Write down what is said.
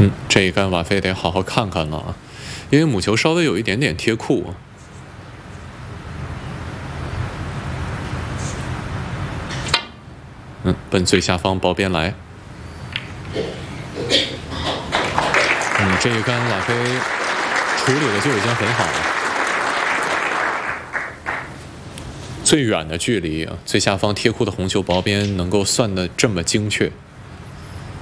这一杆瓦菲得好好看看了啊，因为母球稍微有一点点贴库。奔最下方薄边来。这一杆瓦菲处理的就已经很好了。最远的距离啊，最下方贴库的红球薄边能够算得这么精确。